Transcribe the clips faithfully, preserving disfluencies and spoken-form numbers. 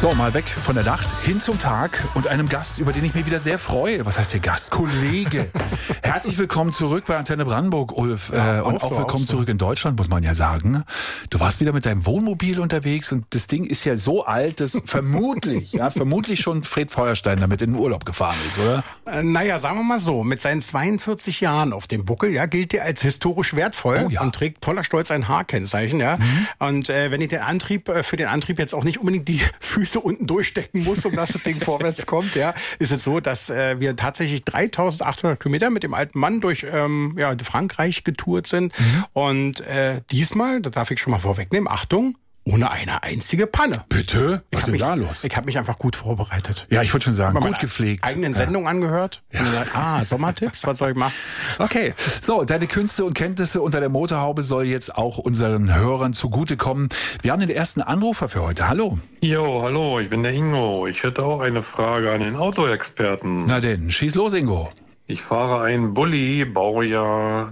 So, mal weg von der Nacht, hin zum Tag und einem Gast, über den ich mich wieder sehr freue. Was heißt hier Gast? Kollege. Herzlich willkommen zurück bei Antenne Brandenburg, Ulf. Ja, äh, und auch auch so, willkommen auch so. zurück in Deutschland, muss man ja sagen. Du warst wieder mit deinem Wohnmobil unterwegs und das Ding ist ja so alt, dass vermutlich, ja, vermutlich schon Fred Feuerstein damit in den Urlaub gefahren ist, oder? Äh, naja, sagen wir mal so, mit seinen zweiundvierzig Jahren auf dem Buckel, ja, gilt er als historisch wertvoll Oh, ja. und trägt voller Stolz ein H-Kennzeichen, ja. Mhm. Und äh, wenn ich den Antrieb, äh, für den Antrieb jetzt auch nicht unbedingt die Füße unten durchstecken muss, um dass das Ding vorwärts kommt, ja, ist es so, dass äh, wir tatsächlich dreitausendachthundert Kilometer mit dem alten Mann durch ähm, ja, Frankreich getourt sind. Mhm. Und äh, diesmal, das darf ich schon mal vorwegnehmen, Achtung, ohne eine einzige Panne. Bitte? Was ist denn mich, da los? Ich habe mich einfach gut vorbereitet. Ja, ich wollte schon sagen, Ich hab gut gepflegt. eigenen Ja. Sendung angehört. Ja. Und gesagt, ah, Sommertipps, was soll ich machen? Okay, so, deine Künste und Kenntnisse unter der Motorhaube soll jetzt auch unseren Hörern zugutekommen. Wir haben den ersten Anrufer für heute. Hallo. Jo, hallo, ich bin der Ingo. Ich hätte auch eine Frage an den Autoexperten. Na denn, schieß los, Ingo. Ich fahre einen Bulli, Baujahr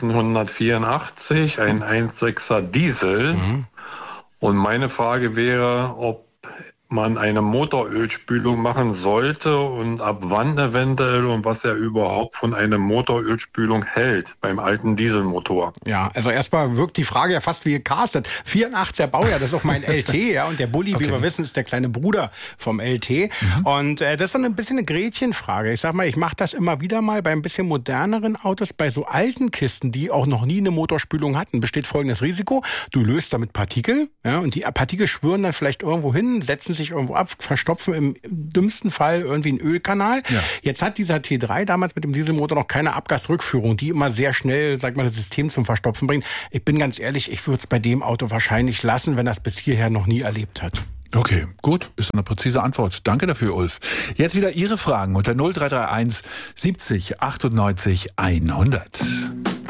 neunzehnhundertvierundachtzig, ein eins Komma sechser Diesel. Mhm. Und meine Frage wäre, ob man eine Motorölspülung machen sollte und ab wann eventuell und was er überhaupt von einer Motorölspülung hält beim alten Dieselmotor. Ja, also erstmal wirkt die Frage ja fast wie gecastet. vierundachtziger Baujahr, das ist auch mein L T, ja, und der Bulli, okay, wie wir wissen, ist der kleine Bruder vom L T. Mhm. Und äh, das ist dann ein bisschen eine Gretchenfrage. Ich sag mal, ich mache das immer wieder mal bei ein bisschen moderneren Autos, bei so alten Kisten, die auch noch nie eine Motorspülung hatten, besteht folgendes Risiko. Du löst damit Partikel, ja, und die Partikel schwirren dann vielleicht irgendwo hin, setzen sich irgendwo ab, verstopfen im dümmsten Fall irgendwie einen Ölkanal. Ja. Jetzt hat dieser T drei damals mit dem Dieselmotor noch keine Abgasrückführung, die immer sehr schnell, sag mal, das System zum Verstopfen bringt. Ich bin ganz ehrlich, ich würde es bei dem Auto wahrscheinlich lassen, wenn er es bis hierher noch nie erlebt hat. Okay, gut, ist eine präzise Antwort. Danke dafür, Ulf. Jetzt wieder Ihre Fragen unter null drei drei eins siebzig achtundneunzig hundert.